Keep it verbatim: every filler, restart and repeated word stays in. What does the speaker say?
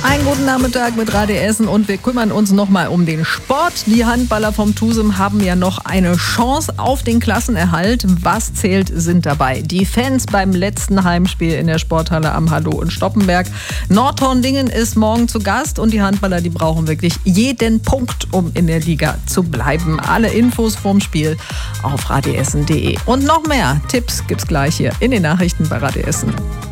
Einen guten Nachmittag mit Radio Essen und wir kümmern uns nochmal um den Sport. Die Handballer vom TuSem haben ja noch eine Chance auf den Klassenerhalt. Was zählt, sind dabei die Fans beim letzten Heimspiel in der Sporthalle am Hadlo in Stoppenberg. Nordhorn-Lingen ist morgen zu Gast und die Handballer, die brauchen wirklich jeden Punkt, um in der Liga zu bleiben. Alle Infos vorm Spiel auf radioessen punkt de. Und noch mehr Tipps gibt's gleich hier in den Nachrichten bei Radio Essen.